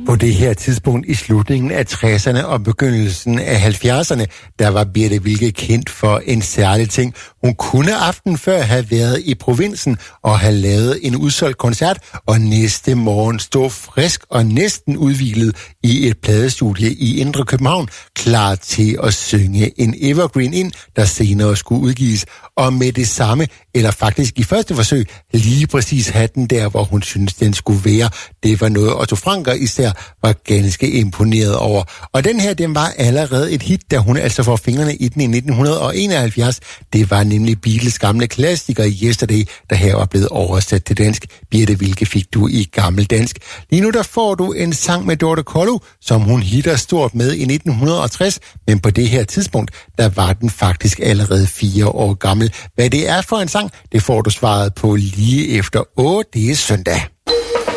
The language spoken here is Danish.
På det her tidspunkt i slutningen af 60'erne og begyndelsen af 70'erne, der var Birthe Wilke kendt for en særlig ting. Hun kunne aften før have været i provinsen og have lavet en udsolgt koncert, og næste morgen stå frisk og næsten udviklet i et pladestudie i Indre København, klar til at synge en evergreen ind, der senere skulle udgives. Og med det samme, eller faktisk i første forsøg, lige præcis have den der, hvor hun synes den skulle være. Det var noget, Otto Franker især var ganske imponeret over. Og den her, den var allerede et hit, da hun altså får fingrene i den i 1971. Det var nemlig Beatles gamle klassiker Yesterday, der her var blevet oversat til dansk. Birthe Wilke fik du i gammel dansk. Lige nu der får du en sang med Dorte Kollo, som hun hitter stort med i 1960, men på det her tidspunkt, der var den faktisk allerede 4 år gammel. Hvad det er for en sang, det får du svaret på lige efter 8. Det er søndag.